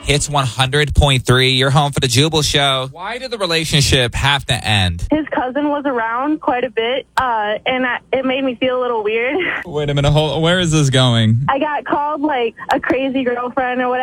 Hits 100.3. You're home for the Jubal Show. Why did the relationship have to end? His cousin was around quite a bit, and it made me feel a little weird. Wait a minute. Where is this going? I got called like a crazy girlfriend or whatever.